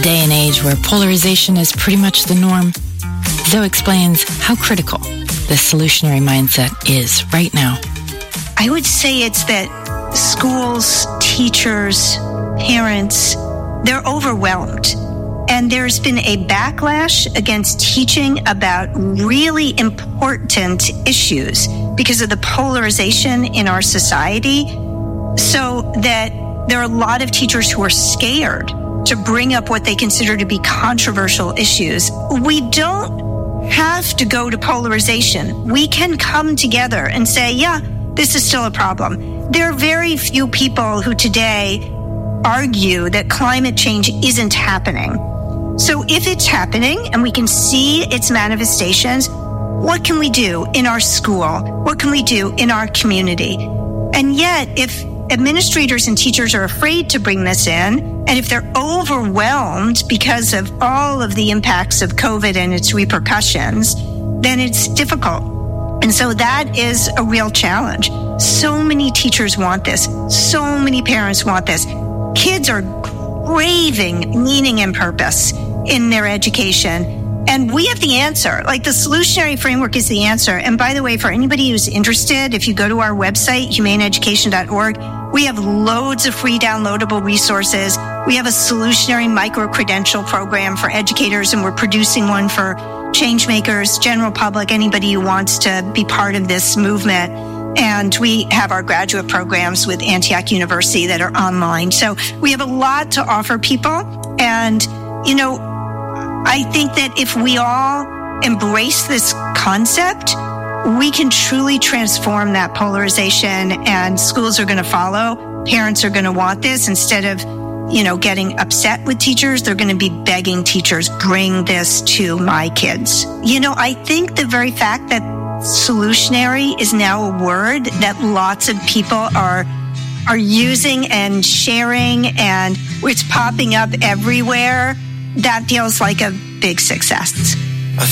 day and age where polarization is pretty much the norm, Zoe explains how critical the solutionary mindset is right now. I would say it's that schools, teachers, parents, they're overwhelmed. And there's been a backlash against teaching about really important issues because of the polarization in our society, so that there are a lot of teachers who are scared to bring up what they consider to be controversial issues. We don't have to go to polarization. We can come together and say, yeah, this is still a problem. There are very few people who today argue that climate change isn't happening. So if it's happening and we can see its manifestations, what can we do in our school? What can we do in our community? And yet, if administrators and teachers are afraid to bring this in, and if they're overwhelmed because of all of the impacts of COVID and its repercussions, then it's difficult. And so that is a real challenge. So many teachers want this. So many parents want this. Kids are craving meaning and purpose in their education. And we have the answer. Like, the solutionary framework is the answer. And by the way, for anybody who's interested, if you go to our website, humaneeducation.org, we have loads of free downloadable resources. We have a solutionary micro-credential program for educators, and we're producing one for change makers, general public, anybody who wants to be part of this movement. And we have our graduate programs with Antioch University that are online. So we have a lot to offer people. And, you know, I think that if we all embrace this concept, we can truly transform that polarization, and schools are going to follow. Parents are going to want this. Instead of, you know, getting upset with teachers, they're going to be begging teachers, bring this to my kids. You know, I think the very fact that solutionary is now a word that lots of people are using and sharing, and it's popping up everywhere, that feels like a big success.